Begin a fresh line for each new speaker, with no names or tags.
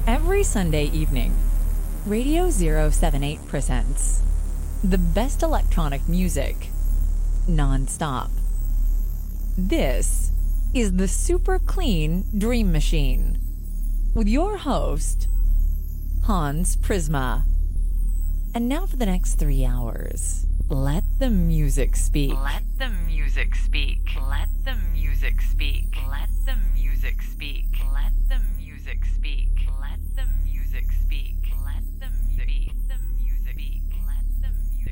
Every Sunday evening, Radio 078 presents the best electronic music non-stop. This is the Super Clean Dream Machine with your host, Hans Prisma. And now for the next 3 hours, let the music speak. Let the music speak. Let the music speak. Let the music speak.